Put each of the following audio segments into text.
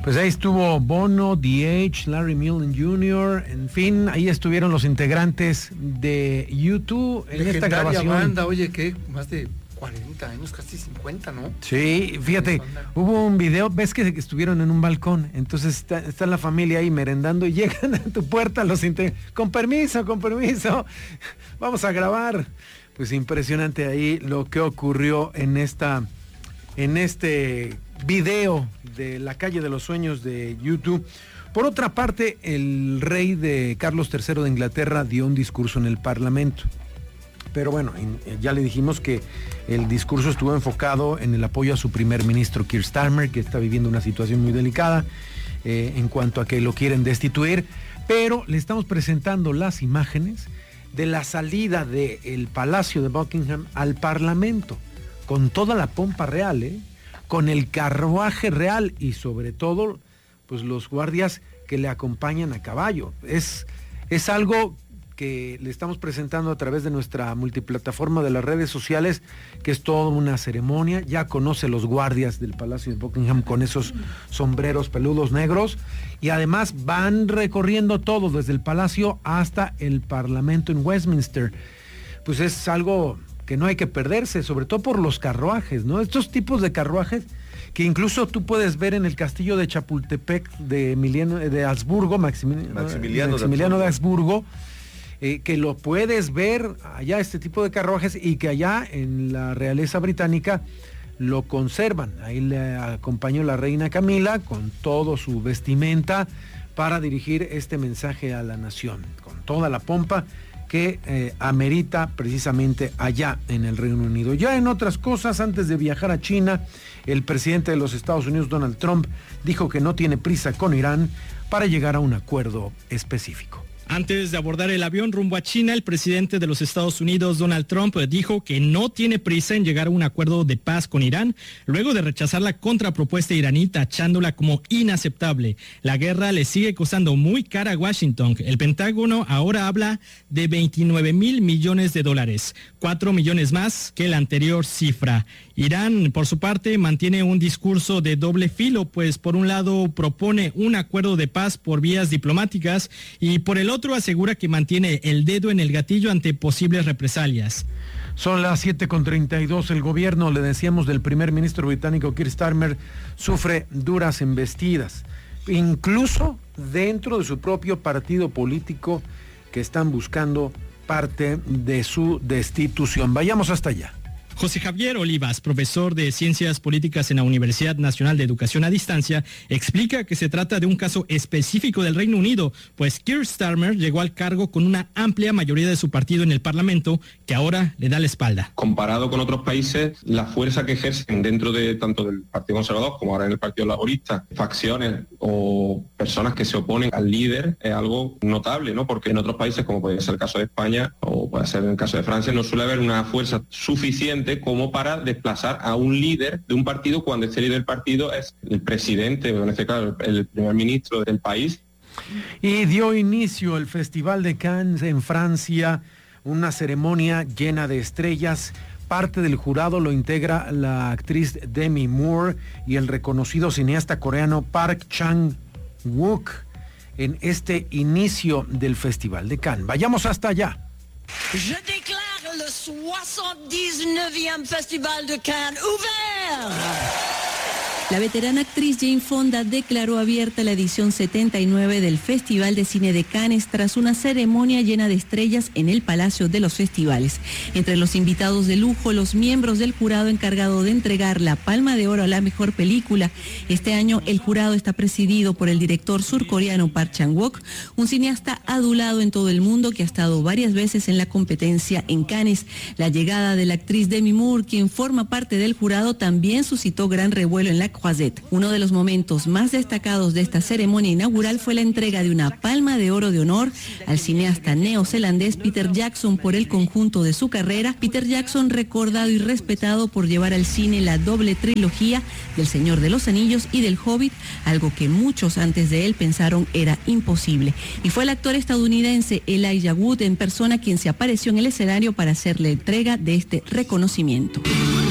Pues ahí estuvo Bono, D.H., Larry Mullen Jr., en fin, ahí estuvieron los integrantes de U2 en legendaria esta grabación. Banda, oye, ¿qué? Más de 40 años, casi 50, ¿no? Sí, fíjate, hubo un video, ves que estuvieron en un balcón, entonces está la familia ahí merendando y llegan a tu puerta los con permiso, vamos a grabar. Pues impresionante ahí lo que ocurrió en este video de la calle de los sueños de YouTube. Por otra parte, el rey de Carlos III de Inglaterra dio un discurso en el Parlamento. Pero bueno, ya le dijimos que el discurso estuvo enfocado en el apoyo a su primer ministro Keir Starmer, que está viviendo una situación muy delicada en cuanto a que lo quieren destituir. Pero le estamos presentando las imágenes de la salida del Palacio de Buckingham al Parlamento, con toda la pompa real, con el carruaje real y sobre todo pues los guardias que le acompañan a caballo. Es algo que le estamos presentando a través de nuestra multiplataforma de las redes sociales, que es toda una ceremonia. Ya conoce los guardias del Palacio de Buckingham con esos sombreros peludos negros, y además van recorriendo todo desde el Palacio hasta el Parlamento en Westminster. Pues es algo que no hay que perderse, sobre todo por los carruajes, ¿no? Estos tipos de carruajes que incluso tú puedes ver en el castillo de Chapultepec de Habsburgo, Maximiliano de Habsburgo, que lo puedes ver allá, este tipo de carruajes, y que allá en la realeza británica lo conservan. Ahí le acompañó la reina Camila con todo su vestimenta para dirigir este mensaje a la nación, con toda la pompa que amerita precisamente allá en el Reino Unido. Ya en otras cosas, antes de viajar a China, el presidente de los Estados Unidos, Donald Trump, dijo que no tiene prisa con Irán para llegar a un acuerdo específico. Antes de abordar el avión rumbo a China, el presidente de los Estados Unidos, Donald Trump, dijo que no tiene prisa en llegar a un acuerdo de paz con Irán, luego de rechazar la contrapropuesta iraní, tachándola como inaceptable. La guerra le sigue costando muy cara a Washington. El Pentágono ahora habla de $29 mil millones, 4 millones más que la anterior cifra. Irán, por su parte, mantiene un discurso de doble filo, pues por un lado propone un acuerdo de paz por vías diplomáticas y por el otro asegura que mantiene el dedo en el gatillo ante posibles represalias. Son las 7:32. El gobierno, le decíamos, del primer ministro británico Keir Starmer sufre duras embestidas, incluso dentro de su propio partido político, que están buscando parte de su destitución. Vayamos hasta allá. José Javier Olivas, profesor de Ciencias Políticas en la Universidad Nacional de Educación a Distancia, explica que se trata de un caso específico del Reino Unido, pues Keir Starmer llegó al cargo con una amplia mayoría de su partido en el Parlamento, que ahora le da la espalda. Comparado con otros países, la fuerza que ejercen dentro de tanto del Partido Conservador como ahora en el Partido Laborista, facciones o personas que se oponen al líder, es algo notable, ¿no? Porque en otros países, como puede ser el caso de España o puede ser el caso de Francia, no suele haber una fuerza suficiente como para desplazar a un líder de un partido cuando este líder del partido es el presidente, en este caso el primer ministro del país. Y dio inicio el Festival de Cannes en Francia, una ceremonia llena de estrellas. Parte del jurado lo integra la actriz Demi Moore y el reconocido cineasta coreano Park Chan-wook en este inicio del Festival de Cannes. Vayamos hasta allá. Je déclare le 79e Festival de Cannes ouvert. La veterana actriz Jane Fonda declaró abierta la edición 79 del Festival de Cine de Cannes tras una ceremonia llena de estrellas en el Palacio de los Festivales. Entre los invitados de lujo, los miembros del jurado encargado de entregar la Palma de Oro a la mejor película. Este año el jurado está presidido por el director surcoreano Park Chan-wook, un cineasta adulado en todo el mundo que ha estado varias veces en la competencia en Cannes. La llegada de la actriz Demi Moore, quien forma parte del jurado, también suscitó gran revuelo en la Croisette. Uno de los momentos más destacados de esta ceremonia inaugural fue la entrega de una Palma de Oro de honor al cineasta neozelandés Peter Jackson por el conjunto de su carrera. Peter Jackson, recordado y respetado por llevar al cine la doble trilogía del Señor de los Anillos y del Hobbit, algo que muchos antes de él pensaron era imposible. Y fue el actor estadounidense Elijah Wood en persona quien se apareció en el escenario para hacerle entrega de este reconocimiento. Desde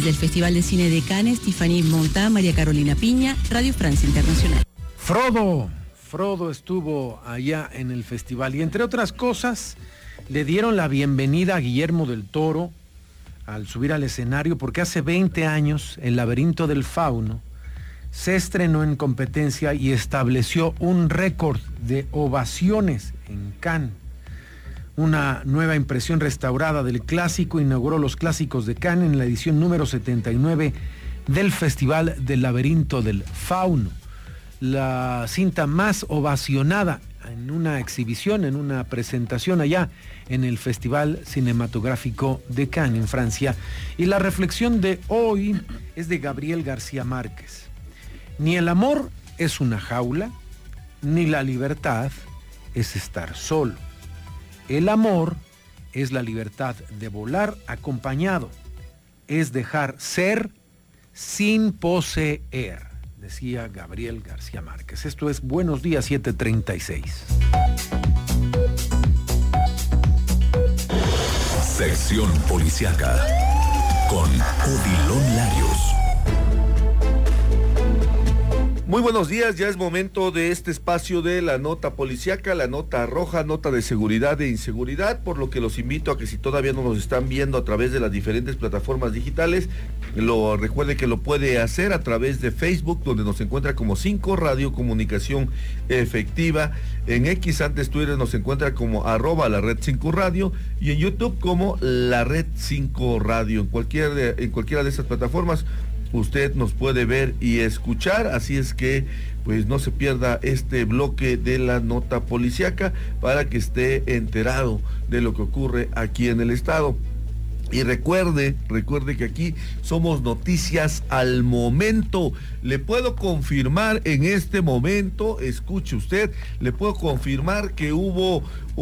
Desde el Festival de Cine de Cannes, Tiffany Montá, María Carolina Piña, Radio Francia Internacional. Frodo estuvo allá en el festival y entre otras cosas le dieron la bienvenida a Guillermo del Toro al subir al escenario porque hace 20 años El laberinto del fauno se estrenó en competencia y estableció un récord de ovaciones en Cannes. Una nueva impresión restaurada del clásico inauguró los clásicos de Cannes en la edición número 79 del Festival del Laberinto del Fauno. La cinta más ovacionada en una exhibición, en una presentación allá en el Festival Cinematográfico de Cannes, en Francia. Y la reflexión de hoy es de Gabriel García Márquez. Ni el amor es una jaula, ni la libertad es estar solo. El amor es la libertad de volar acompañado, es dejar ser sin poseer, decía Gabriel García Márquez. Esto es Buenos Días 736. Sección Policiaca con Odilon Larios. Muy buenos días, ya es momento de este espacio de la nota policiaca, la nota roja, nota de seguridad e inseguridad, por lo que los invito a que si todavía no nos están viendo a través de las diferentes plataformas digitales, recuerde que lo puede hacer a través de Facebook, donde nos encuentra como 5 Radio Comunicación Efectiva, en X, antes Twitter, nos encuentra como @la red 5 Radio, y en YouTube como la red 5 Radio. En cualquiera de esas plataformas usted nos puede ver y escuchar, así es que pues no se pierda este bloque de la nota policiaca para que esté enterado de lo que ocurre aquí en el estado. Y recuerde que aquí somos noticias al momento. Le puedo confirmar en este momento, escuche usted, le puedo confirmar que hubo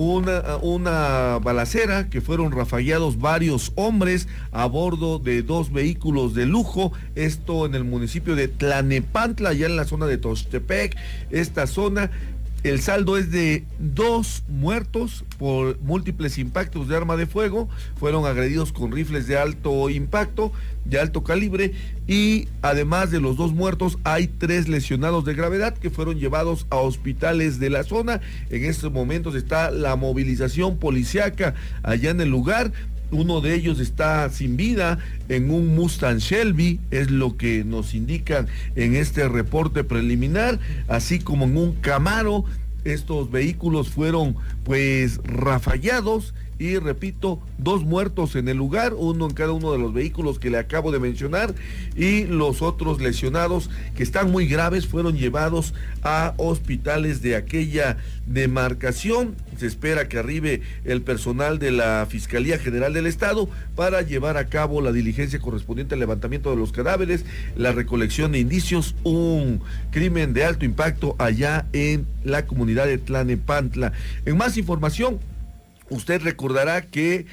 una balacera, que fueron rafagueados varios hombres a bordo de 2 vehículos de lujo, esto en el municipio de Tlanepantla, allá en la zona de Tuxtepec, esta zona. El saldo es de 2 muertos por múltiples impactos de arma de fuego, fueron agredidos con rifles de alto impacto, de alto calibre, y además de los 2 muertos hay 3 lesionados de gravedad que fueron llevados a hospitales de la zona. En estos momentos está la movilización policiaca allá en el lugar. Uno de ellos está sin vida en un Mustang Shelby, es lo que nos indican en este reporte preliminar, así como en un Camaro. Estos vehículos fueron pues rafagueados y repito, 2 muertos en el lugar, uno en cada uno de los vehículos que le acabo de mencionar, y los otros lesionados que están muy graves fueron llevados a hospitales de aquella demarcación. Se espera que arribe el personal de la Fiscalía General del Estado para llevar a cabo la diligencia correspondiente al levantamiento de los cadáveres, la recolección de indicios, un crimen de alto impacto allá en la comunidad de Tlanepantla. En más información, usted recordará que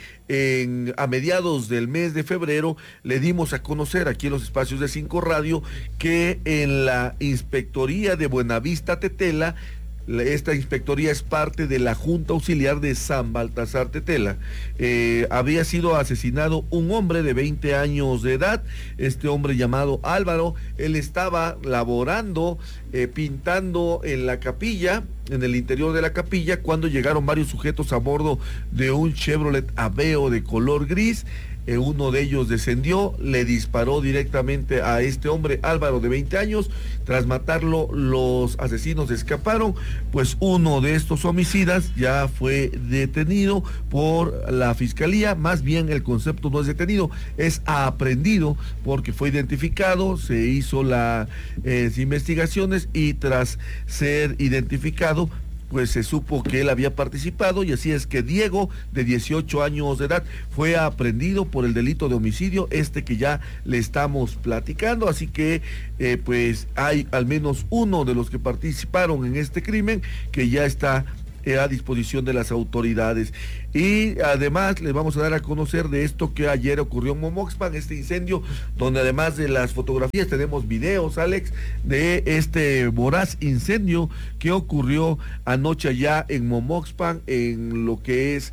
a mediados del mes de febrero le dimos a conocer aquí en los espacios de 5 Radio que en la Inspectoría de Buenavista Tetela, esta inspectoría es parte de la Junta Auxiliar de San Baltasar Tetela, había sido asesinado un hombre de 20 años de edad, este hombre llamado Álvaro. Él estaba laborando, pintando en la capilla, en el interior de la capilla, cuando llegaron varios sujetos a bordo de un Chevrolet Aveo de color gris. Uno de ellos descendió, le disparó directamente a este hombre, Álvaro, de 20 años. Tras matarlo, los asesinos escaparon, pues uno de estos homicidas ya fue detenido por la Fiscalía. Más bien el concepto no es detenido, es aprehendido, porque fue identificado, se hizo las investigaciones y tras ser identificado, pues se supo que él había participado, y así es que Diego, de 18 años de edad, fue aprehendido por el delito de homicidio, que ya le estamos platicando. Así que pues hay al menos uno de los que participaron en este crimen que ya está a disposición de las autoridades. Y además les vamos a dar a conocer de esto que ayer ocurrió en Momoxpan, este incendio, donde además de las fotografías tenemos videos, Alex, de este voraz incendio que ocurrió anoche allá en Momoxpan, en lo que es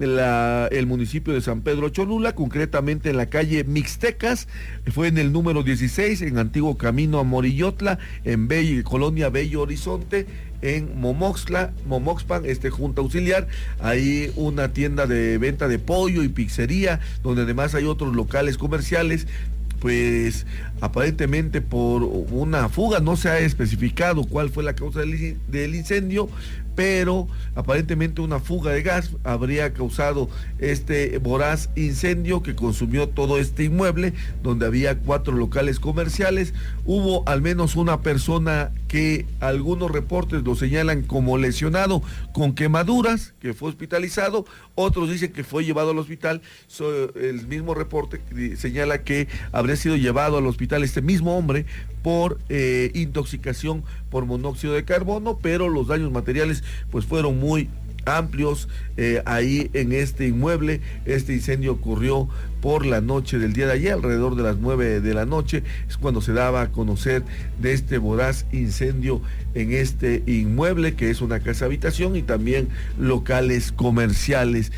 el municipio de San Pedro Cholula, concretamente en la calle Mixtecas, fue en el número 16, en antiguo camino a Morillotla, en Colonia Bello Horizonte, en Momoxpan, Junta Auxiliar, ahí una tienda de venta de pollo y pizzería, donde además hay otros locales comerciales. Pues aparentemente por una fuga, no se ha especificado cuál fue la causa del incendio, pero aparentemente una fuga de gas habría causado este voraz incendio que consumió todo este inmueble, donde había 4 locales comerciales. Hubo al menos una persona que algunos reportes lo señalan como lesionado con quemaduras, que fue hospitalizado, otros dicen que fue llevado al hospital. El mismo reporte señala que habría sido llevado al hospital este mismo hombre por intoxicación por monóxido de carbono, pero los daños materiales pues fueron muy amplios ahí en este inmueble. Este incendio ocurrió por la noche del día de ayer, alrededor de las 9 de la noche, es cuando se daba a conocer de este voraz incendio en este inmueble, que es una casa habitación y también locales comerciales.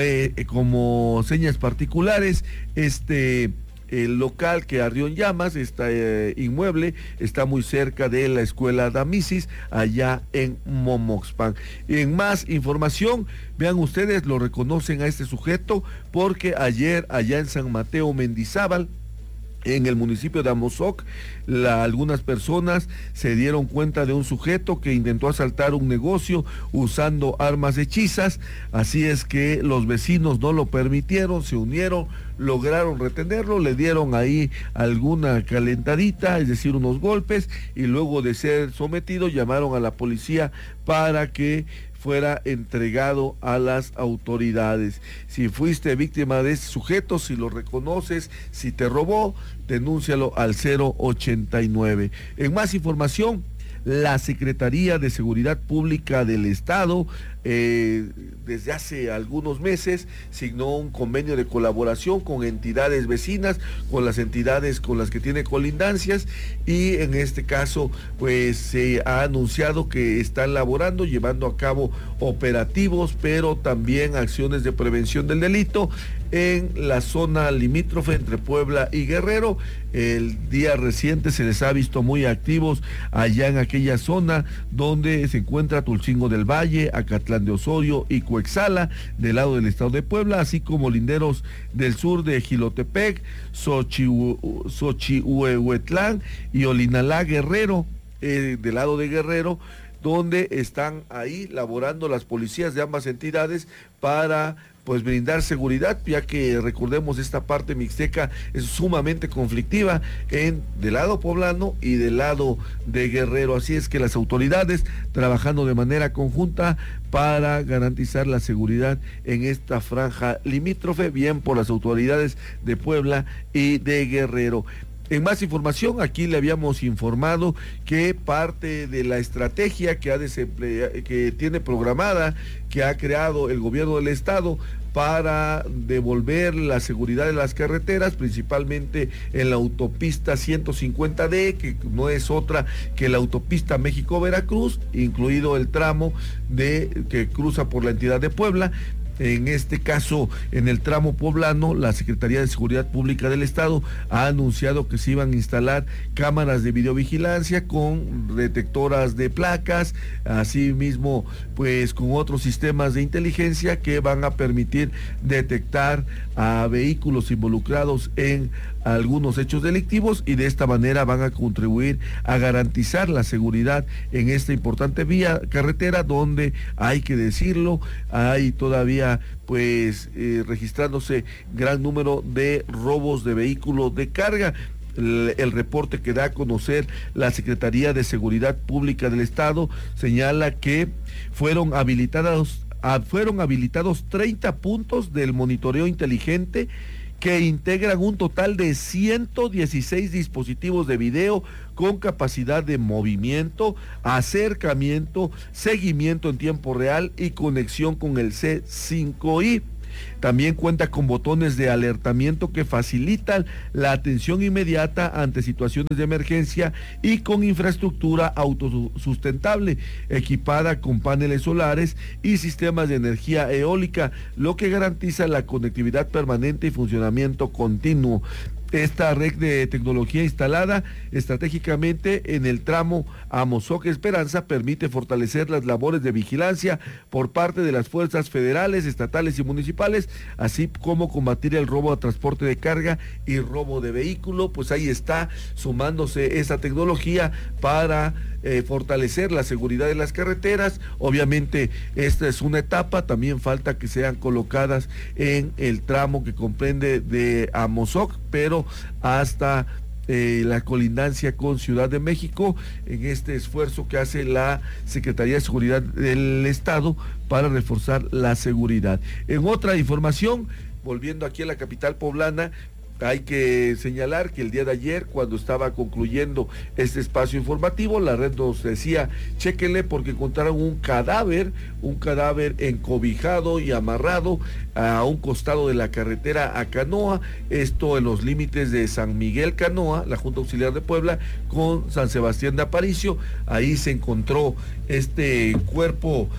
Como señas particulares, el local que ardió en llamas, este inmueble, está muy cerca de la escuela Damisis, allá en Momoxpan. En más información, vean ustedes, lo reconocen a este sujeto, porque ayer, allá en San Mateo Mendizábal, en el municipio de Amozoc, algunas personas se dieron cuenta de un sujeto que intentó asaltar un negocio usando armas hechizas, así es que los vecinos no lo permitieron, se unieron, lograron retenerlo, le dieron ahí alguna calentadita, es decir, unos golpes, y luego de ser sometido llamaron a la policía para que fuera entregado a las autoridades. Si fuiste víctima de ese sujeto, si lo reconoces, si te robó, denúncialo al 089. En más información, la Secretaría de Seguridad Pública del Estado desde hace algunos meses signó un convenio de colaboración con entidades vecinas, con las entidades con las que tiene colindancias, y en este caso pues se ha anunciado que están laborando, llevando a cabo operativos, pero también acciones de prevención del delito en la zona limítrofe entre Puebla y Guerrero. El día reciente se les ha visto muy activos allá en aquella zona donde se encuentra Tulcingo del Valle, Acatlán de Osorio y Coexala, del lado del estado de Puebla, así como linderos del sur de Jilotepec, Xochihuehuetlán y Olinalá, Guerrero, del lado de Guerrero, donde están ahí laborando las policías de ambas entidades para pues brindar seguridad, ya que recordemos esta parte mixteca es sumamente conflictiva del lado poblano y del lado de Guerrero, así es que las autoridades trabajando de manera conjunta para garantizar la seguridad en esta franja limítrofe, bien por las autoridades de Puebla y de Guerrero. En más información, aquí le habíamos informado que parte de la estrategia que tiene programada, que ha creado el gobierno del estado para devolver la seguridad de las carreteras, principalmente en la autopista 150D, que no es otra que la autopista México-Veracruz, incluido el tramo que cruza por la entidad de Puebla. En este caso, en el tramo poblano, la Secretaría de Seguridad Pública del Estado ha anunciado que se iban a instalar cámaras de videovigilancia con detectoras de placas, asimismo, pues con otros sistemas de inteligencia que van a permitir detectar a vehículos involucrados en algunos hechos delictivos, y de esta manera van a contribuir a garantizar la seguridad en esta importante vía carretera, donde hay que decirlo, hay todavía pues registrándose gran número de robos de vehículos de carga. El reporte que da a conocer la Secretaría de Seguridad Pública del Estado señala que fueron habilitados 30 puntos del monitoreo inteligente que integran un total de 116 dispositivos de video con capacidad de movimiento, acercamiento, seguimiento en tiempo real y conexión con el C5I. También cuenta con botones de alertamiento que facilitan la atención inmediata ante situaciones de emergencia y con infraestructura autosustentable, equipada con paneles solares y sistemas de energía eólica, lo que garantiza la conectividad permanente y funcionamiento continuo. Esta red de tecnología instalada estratégicamente en el tramo Amozoc-Esperanza permite fortalecer las labores de vigilancia por parte de las fuerzas federales, estatales y municipales, así como combatir el robo a transporte de carga y robo de vehículo. Pues ahí está sumándose esa tecnología para fortalecer la seguridad de las carreteras. Obviamente esta es una etapa, también falta que sean colocadas en el tramo que comprende de Amozoc, pero hasta la colindancia con Ciudad de México, en este esfuerzo que hace la Secretaría de Seguridad del Estado para reforzar la seguridad. En otra información, volviendo aquí a la capital poblana, hay que señalar que el día de ayer, cuando estaba concluyendo este espacio informativo, la red nos decía, chéquenle porque encontraron un cadáver encobijado y amarrado a un costado de la carretera a Canoa, esto en los límites de San Miguel Canoa, la Junta Auxiliar de Puebla, con San Sebastián de Aparicio. Ahí se encontró este cuerpo,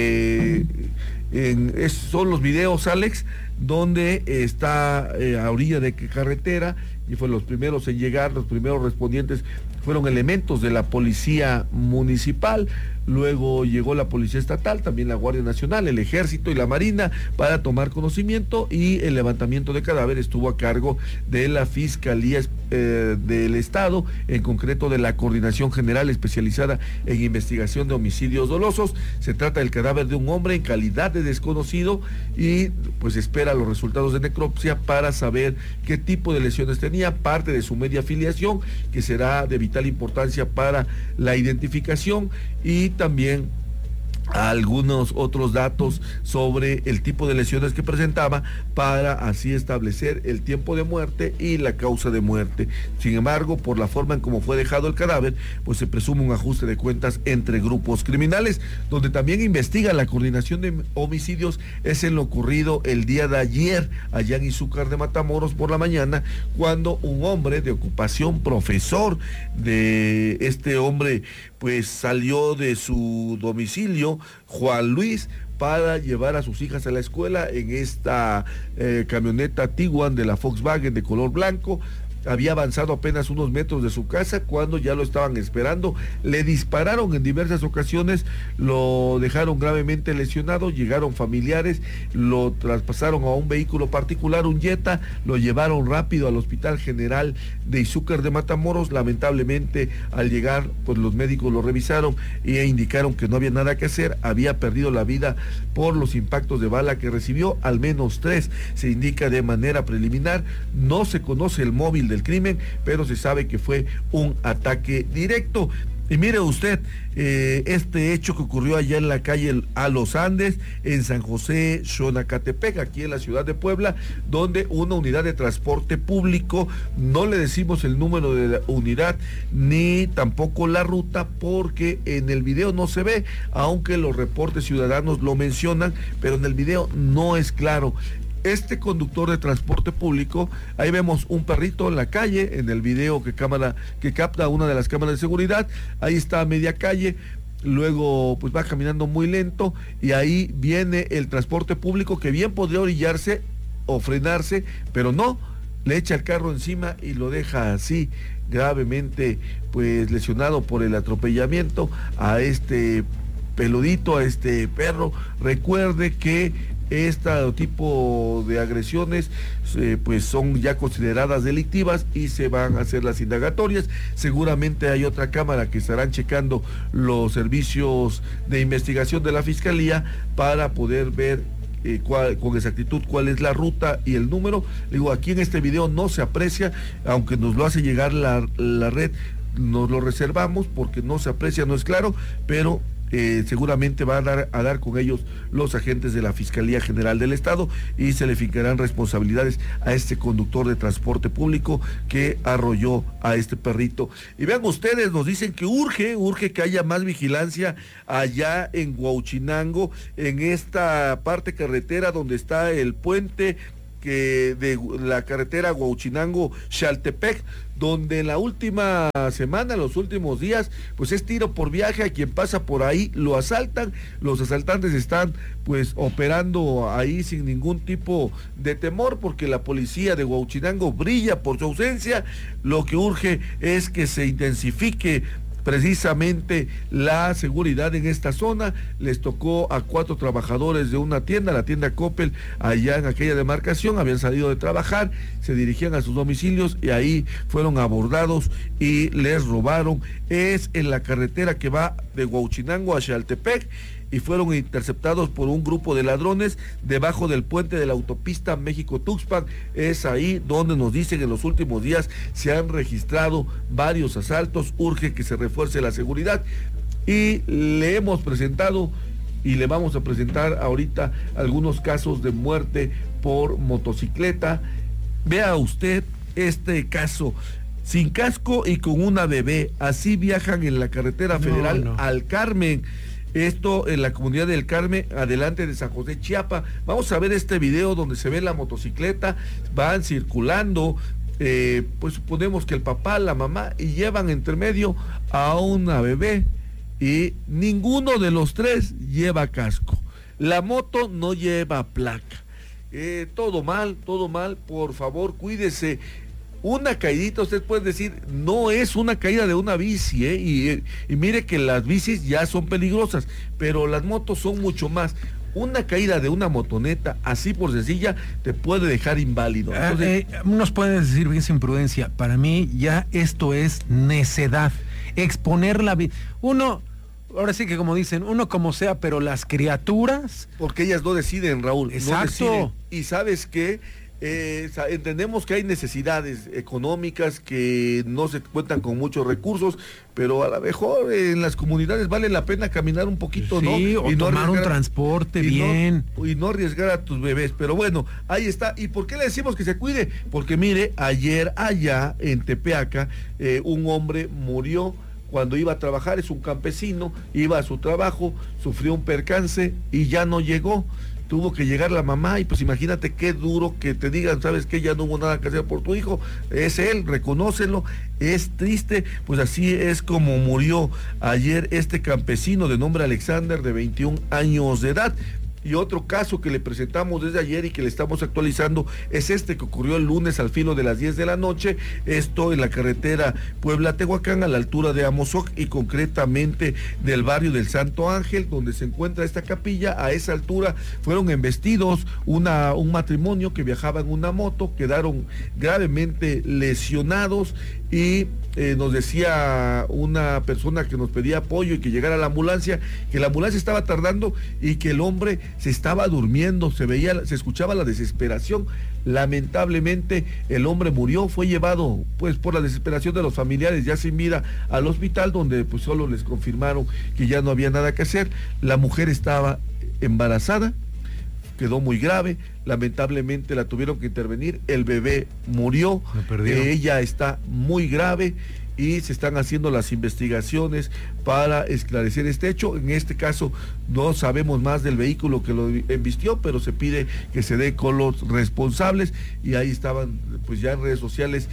son los videos, Alex, donde está a orilla de carretera, y fueron los primeros en llegar, los primeros respondientes fueron elementos de la policía municipal, luego llegó la policía estatal, también la Guardia Nacional, el Ejército y la Marina para tomar conocimiento, y el levantamiento de cadáver estuvo a cargo de la Fiscalía del Estado, en concreto de la Coordinación General Especializada en Investigación de Homicidios Dolosos. Se trata del cadáver de un hombre en calidad de desconocido y pues espera los resultados de necropsia para saber qué tipo de lesiones tenía, parte de su media afiliación, que será de vital importancia para la identificación, y también algunos otros datos sobre el tipo de lesiones que presentaba para así establecer el tiempo de muerte y la causa de muerte. Sin embargo, por la forma en cómo fue dejado el cadáver, pues se presume un ajuste de cuentas entre grupos criminales. Donde también investiga la Coordinación de Homicidios es en lo ocurrido el día de ayer allá en Izúcar de Matamoros por la mañana, cuando un hombre de ocupación profesor, de este hombre pues salió de su domicilio, Juan Luis, para llevar a sus hijas a la escuela en esta camioneta Tiguan de la Volkswagen de color blanco. Había avanzado apenas unos metros de su casa cuando ya lo estaban esperando. Le dispararon en diversas ocasiones, lo dejaron gravemente lesionado, llegaron familiares, lo traspasaron a un vehículo particular, un Jetta, lo llevaron rápido al Hospital General de Izúcar de Matamoros. Lamentablemente, al llegar, pues los médicos lo revisaron e indicaron que no había nada que hacer, había perdido la vida por los impactos de bala que recibió, al menos 3, se indica de manera preliminar. No se conoce el móvil del crimen, pero se sabe que fue un ataque directo. Y mire usted, este hecho que ocurrió allá en la calle A Los Andes, en San José, Xonacatepec, aquí en la ciudad de Puebla, donde una unidad de transporte público, no le decimos el número de la unidad, ni tampoco la ruta, porque en el video no se ve, aunque los reportes ciudadanos lo mencionan, pero en el video no es claro. Este conductor de transporte público, ahí vemos un perrito en la calle, en el video que capta una de las cámaras de seguridad, ahí está a media calle, luego pues va caminando muy lento, y ahí viene el transporte público que bien podría orillarse o frenarse, pero no, le echa el carro encima y lo deja así, gravemente pues lesionado por el atropellamiento a este peludito, a este perro. Recuerde que este tipo de agresiones pues son ya consideradas delictivas y se van a hacer las indagatorias. Seguramente hay otra cámara que estarán checando los servicios de investigación de la Fiscalía para poder ver con exactitud cuál es la ruta y el número. Digo, aquí en este video no se aprecia, aunque nos lo hace llegar la red, nos lo reservamos porque no se aprecia, no es claro, pero seguramente va a dar con ellos los agentes de la Fiscalía General del Estado y se le fijarán responsabilidades a este conductor de transporte público que arrolló a este perrito. Y vean ustedes, nos dicen que urge que haya más vigilancia allá en Huauchinango, en esta parte carretera donde está el puente de la carretera Huauchinango-Xaltepec, donde en la última semana, los últimos días, pues es tiro por viaje. A quien pasa por ahí lo asaltan. Los asaltantes están pues operando ahí sin ningún tipo de temor, porque la policía de Huauchinango brilla por su ausencia. Lo que urge es que se intensifique precisamente la seguridad en esta zona. Les tocó a 4 trabajadores de una tienda, la tienda Coppel, allá en aquella demarcación. Habían salido de trabajar, se dirigían a sus domicilios y ahí fueron abordados y les robaron. Es en la carretera que va de Huauchinango a Xaltepec, y fueron interceptados por un grupo de ladrones debajo del puente de la autopista México-Tuxpan. Es ahí donde nos dicen en los últimos días se han registrado varios asaltos. Urge que se refuerce la seguridad, y le hemos presentado y le vamos a presentar ahorita algunos casos de muerte por motocicleta. Vea usted este caso. Sin casco y con una bebé, así viajan en la carretera federal al Carmen. Esto en la comunidad del Carmen, adelante de San José, Chiapa. Vamos a ver este video donde se ve la motocicleta, van circulando, pues suponemos que el papá, la mamá, y llevan entre medio a una bebé, y ninguno de los 3 lleva casco. La moto no lleva placa. Todo mal, por favor, cuídese. Una caidita, usted puede decir, no es una caída de una bici, y mire que las bicis ya son peligrosas, pero las motos son mucho más. Una caída de una motoneta, así por sencilla, te puede dejar inválido. Entonces, unos pueden decir bien sin prudencia, para mí ya esto es necedad, exponer la vida. Ahora sí que como dicen, uno como sea, pero las criaturas... Porque ellas no deciden, Raúl. Exacto. No deciden. Y ¿sabes qué? Entendemos que hay necesidades económicas, que no se cuentan con muchos recursos, pero a lo mejor en las comunidades vale la pena caminar un poquito, sí, ¿no? O y tomar un transporte bien. Y no arriesgar a tus bebés. Pero bueno, ahí está. ¿Y por qué le decimos que se cuide? Porque mire, ayer allá en Tepeaca, un hombre murió cuando iba a trabajar. Es un campesino, iba a su trabajo, sufrió un percance y ya no llegó. Tuvo que llegar la mamá, y pues imagínate qué duro que te digan, sabes que ya no hubo nada que hacer por tu hijo, es él, reconócelo. Es triste, pues así es como murió ayer este campesino de nombre Alexander, de 21 años de edad. Y otro caso que le presentamos desde ayer y que le estamos actualizando es este que ocurrió el lunes al filo de las 10 de la noche, esto en la carretera Puebla-Tehuacán, a la altura de Amozoc, y concretamente del barrio del Santo Ángel, donde se encuentra esta capilla. A esa altura fueron embestidos un matrimonio que viajaba en una moto, quedaron gravemente lesionados, y nos decía una persona que nos pedía apoyo y que llegara la ambulancia, que la ambulancia estaba tardando y que el hombre se estaba durmiendo, se escuchaba la desesperación. Lamentablemente el hombre murió, fue llevado pues por la desesperación de los familiares ya sin vida al hospital, donde pues solo les confirmaron que ya no había nada que hacer. La mujer estaba embarazada, quedó muy grave, lamentablemente la tuvieron que intervenir, el bebé murió, ella está muy grave y se están haciendo las investigaciones para esclarecer este hecho. En este caso no sabemos más del vehículo que lo embistió, pero se pide que se dé con los responsables, y ahí estaban pues ya en redes sociales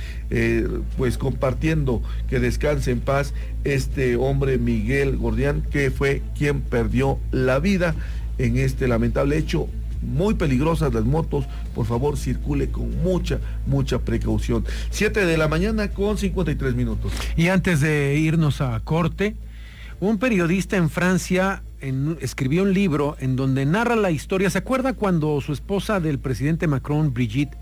pues compartiendo que descanse en paz este hombre Miguel Gordián, que fue quien perdió la vida en este lamentable hecho. Muy peligrosas las motos, por favor circule con mucha precaución. 7 de la mañana con 53 minutos. Y antes de irnos a corte, un periodista en Francia escribió un libro en donde narra la historia. ¿Se acuerda cuando su esposa del presidente Macron, Brigitte,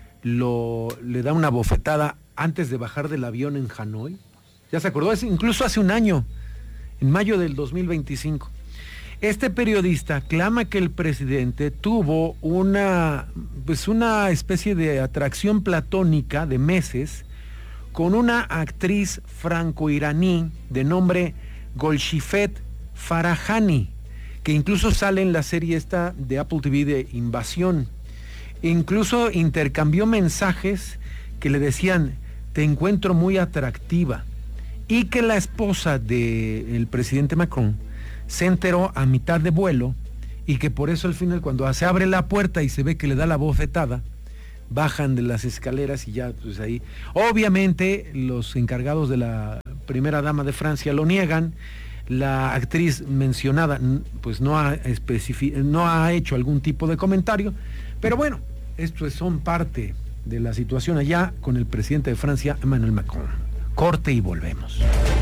le da una bofetada antes de bajar del avión en Hanoi? ¿Ya se acordó? Incluso hace un año, en mayo del 2025. Este periodista clama que el presidente tuvo una especie de atracción platónica de meses con una actriz franco-iraní de nombre Golshifet Farahani, que incluso sale en la serie esta de Apple TV de Invasión. Incluso intercambió mensajes que le decían, te encuentro muy atractiva. Y que la esposa del presidente Macron se enteró a mitad de vuelo y que por eso al final, cuando se abre la puerta y se ve que le da la bofetada, bajan de las escaleras y ya pues ahí. Obviamente los encargados de la primera dama de Francia lo niegan. La actriz mencionada pues no ha hecho algún tipo de comentario, pero bueno, estos son parte de la situación allá con el presidente de Francia, Emmanuel Macron. Corte y volvemos.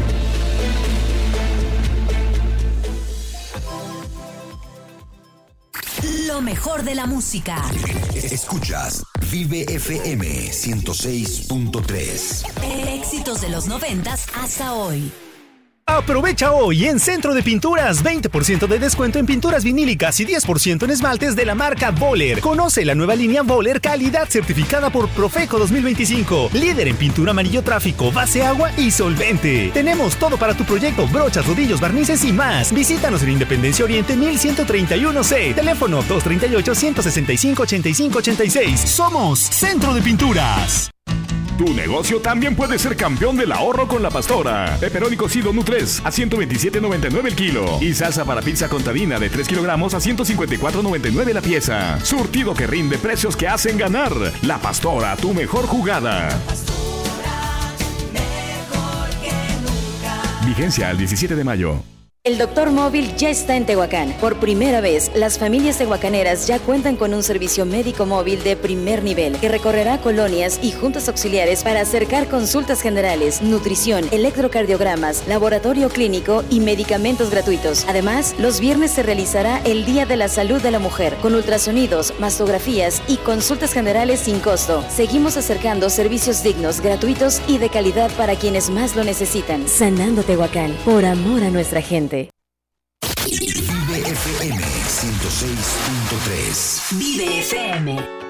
Lo mejor de la música. Escuchas Vive FM 106.3. Éxitos de los 90s hasta hoy. Aprovecha hoy en Centro de Pinturas 20% de descuento en pinturas vinílicas y 10% en esmaltes de la marca Boller. Conoce la nueva línea Boller, calidad certificada por Profeco 2025. Líder en pintura amarillo tráfico, base agua y solvente. Tenemos todo para tu proyecto, brochas, rodillos, barnices y más. Visítanos en Independencia Oriente 1131C. Teléfono 238-165-8586. Somos Centro de Pinturas. Tu negocio también puede ser campeón del ahorro con La Pastora. Pepperoni cocido Nu3 a 127.99 el kilo. Y salsa para pizza contadina de 3 kilogramos a 154.99 la pieza. Surtido que rinde, precios que hacen ganar. La Pastora, tu mejor jugada. Vigencia al 17 de mayo. El Doctor Móvil ya está en Tehuacán. Por primera vez, las familias tehuacaneras ya cuentan con un servicio médico móvil de primer nivel que recorrerá colonias y juntas auxiliares para acercar consultas generales, nutrición, electrocardiogramas, laboratorio clínico y medicamentos gratuitos. Además, los viernes se realizará el Día de la Salud de la Mujer con ultrasonidos, mastografías y consultas generales sin costo. Seguimos acercando servicios dignos, gratuitos y de calidad para quienes más lo necesitan. Sanando Tehuacán, por amor a nuestra gente. Vive FM 106.3. Vive FM.